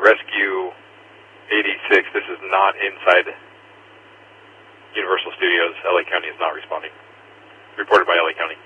Rescue 86, this is not inside Universal Studios. LA County is not responding. Reported by LA County.